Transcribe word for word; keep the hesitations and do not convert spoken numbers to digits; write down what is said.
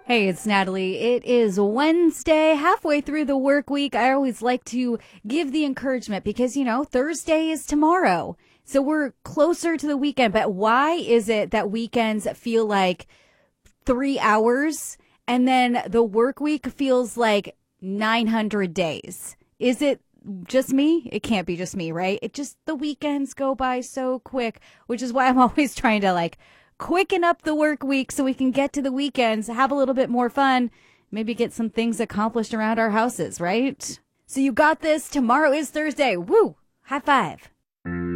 Hey, it's Natalie. It is Wednesday, halfway through the work week. I always like to give the encouragement because, you know, Thursday is tomorrow. So we're closer to the weekend. But why is it that weekends feel like three hours and then the work week feels like nine hundred days? Is it just me? It can't be just me, right? It just, the weekends go by so quick, which is why I'm always trying to like quicken up the work week so we can get to the weekends, have a little bit more fun, maybe get some things accomplished around our houses, right? So you got this. Tomorrow is Thursday. Woo! High five.